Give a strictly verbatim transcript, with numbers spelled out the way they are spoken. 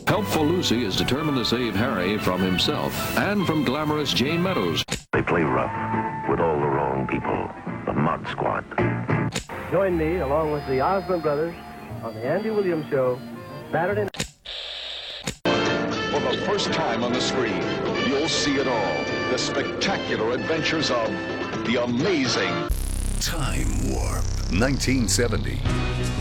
Helpful Lucy is determined to save Harry from himself and from glamorous Jane Meadows. They play rough with all the wrong people. The Mod Squad. Join me, along with the Osborne Brothers, on the Andy Williams Show, Saturday night. For the first time on the screen, you'll see it all. The spectacular adventures of the amazing Time Warp nineteen seventy.